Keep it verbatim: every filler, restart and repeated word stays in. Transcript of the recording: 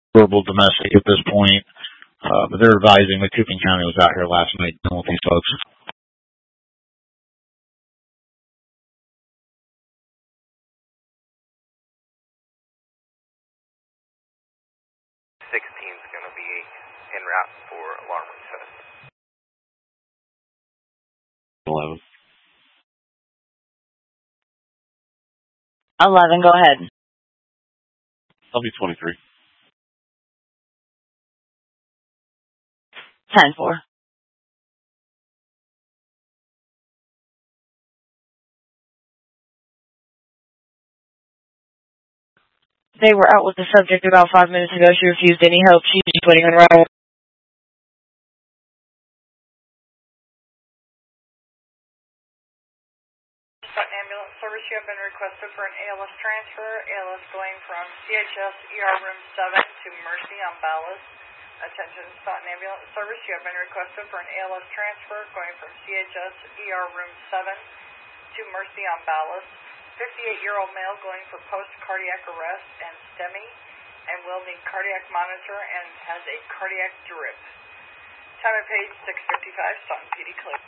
verbal domestic at this point, uh, but they're advising that Cooping County was out here last night dealing with these folks. sixteen is going to be en route for alarm reset. eleven. eleven, go ahead. I'll be twenty-three. ten four. They were out with the subject about five minutes ago. She refused any help. She's just waiting on arrival. Sutton Ambulance Service, you have been requested for an A L S transfer. A L S going from C H S E R Room seven to Mercy on Ballas. Attention Sutton Ambulance Service, you have been requested for an A L S transfer going from C H S E R Room seven to Mercy on Ballas. fifty-eight-year-old male going for post-cardiac arrest and STEMI and will need cardiac monitor and has a cardiac drip. Time of page six fifty-five, Sutton P D clear.